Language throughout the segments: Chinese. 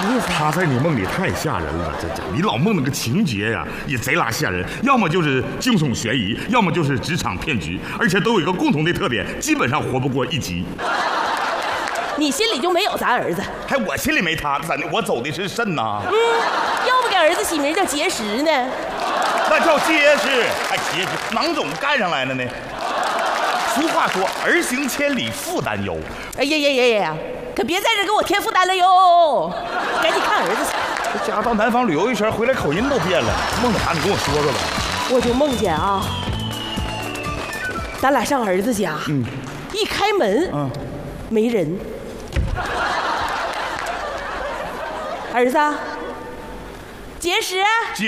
意思？ 他在你梦里太吓人了，这你老梦那个情节呀，也贼拉吓人，要么就是惊悚悬疑，要么就是职场骗局，而且都有一个共同的特点，基本上活不过一集。 你心里就没有咱儿子？ 还我心里没他，咋的？我走的是肾呐。 要不给儿子起名叫结实呢？ 那叫结实，还结实，囊肿干上来了呢。俗话说，儿行千里父担忧。 哎呀，可别在这给我添负担了哟！赶紧看儿子去。 这家到南方旅游一圈，回来口音都变了。梦到啥？你跟我说说吧。 我就梦见啊，咱俩上儿子家，一开门，没人。儿子，结实，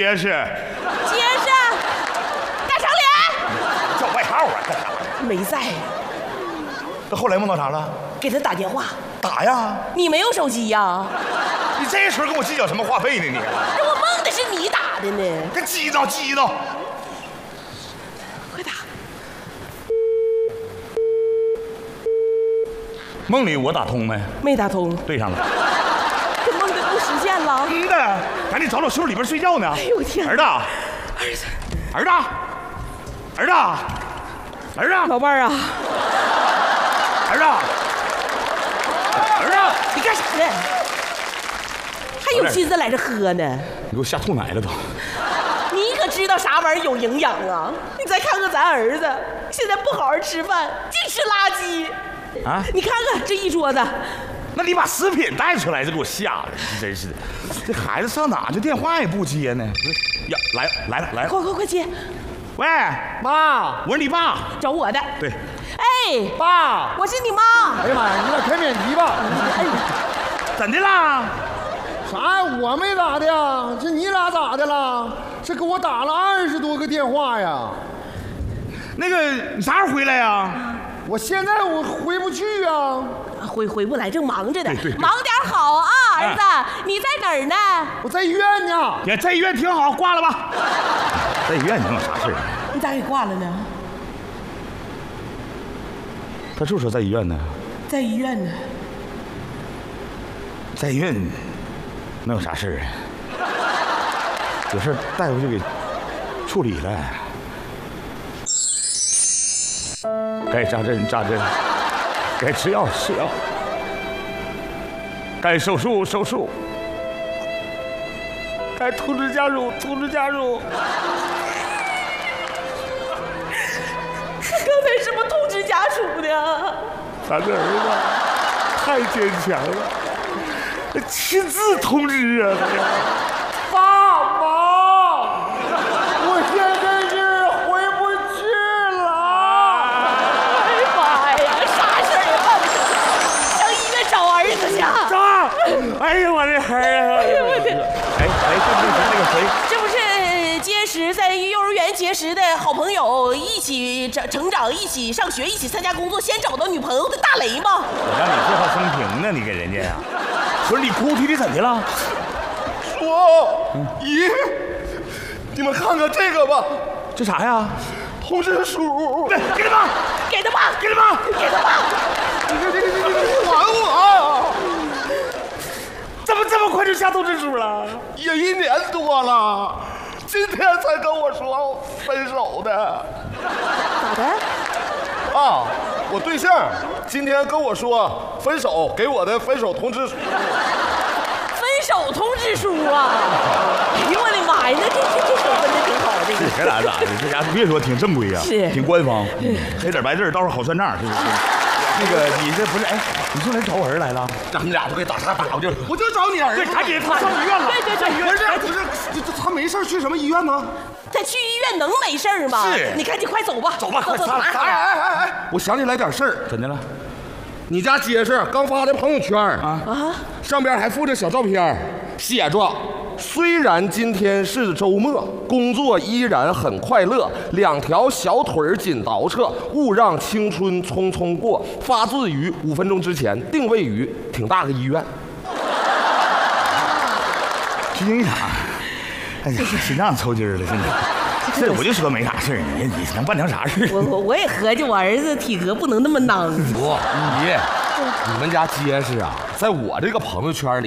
大长脸， 叫外号啊？干啥？ 没在。 那后来梦到啥了？ 给他打电话。 打呀！ 你没有手机呀？ 你这时候跟我计较什么话费呢？你我梦的是你打的呢。 这激动！ 快打！ 梦里我打通没？ 没打通。 对上了。 这梦的都实现了。 的，赶紧找老兄里边睡觉呢。 哎呦我天！ 儿子， 老伴儿啊！ 儿子， 你干啥呢？还有心思来这喝呢？ 你给我吓吐奶了都！ 你可知道啥玩意儿有营养啊？你再看看咱儿子，现在不好好吃饭，净吃垃圾啊！你看看这一桌子。 那你把食品带出来，这给我吓的，真是的。这孩子上哪去？电话也不接呢。呀，来了！ 快接！ 喂， 妈， 我是你爸， 找我的。 对。 哎， 爸， 我是你妈。 哎呀妈呀，你俩开免提吧。 怎的啦？ 啥？我没咋的呀，这你俩咋的了？这给我打了20多个电话呀。 那个，你啥时候回来呀？ 我现在回不去啊。 回不来，正忙着呢。 对， 忙点好啊，儿子，你在哪儿呢？ 我在医院呢。 也在医院挺好，挂了吧。在医院能有啥事？ 你咋给挂了呢？ 他就说在医院呢。 在医院呢。 在医院能有啥事啊？有事大夫就给处理了。该扎针，该吃药，该手术，该通知家属。 刚才什么通知家属的？ 咱这儿子太坚强了，亲自通知啊！ 爸妈，我现在是回不去了。 哎呀妈呀，啥事儿也办不成，上医院找儿子去。 哎呀，我的孩儿啊！ 哎呦我的！ 那个谁， 这不是结识在幼儿园结识的好朋友，一起成长，一起上学，一起参加工作，先找到女朋友的大雷吗？ 我让你介绍生平呢，你给人家呀？不是你哭啼的怎的了？ 说，姨，你们看看这个吧， 这啥呀？ 通知书。 给他吧！ 给他吧！ 你还我！ 怎么这么快就下通知书了？ 也1年多了，今天才跟我说分手的。 咋的？ 啊，我对象今天跟我说分手，给我的分手通知书。 分手通知书啊！哎呦我的妈呀，那这手分的挺好的。 这俩咋的？这家别说挺正规呀， 是挺官方，黑字白字，到时候好算账。那个你这不是哎，你说来找我儿来了？ 让你俩都给打岔打，我就找你儿子。 对，赶紧他上医院了。 对， 不是，他没事去什么医院吗？ 他去医院能没事儿吗？ 是， 你赶紧快走吧， 快走！ 哎，我想起来点事儿。 怎的了？ 你家结实刚发的朋友圈啊，上边还附着小照片，写着虽然今天是周末，工作依然很快乐，2条小腿紧倒饬，勿让青春匆匆过。发自于5分钟之前，定位于挺大个医院。 去影响，哎呀，心脏抽筋了，现在。这我就说没啥事儿，你能办成啥事？ 我也合计我儿子体格不能那么囊。 不，姨，你们家结实啊，在我这个朋友圈里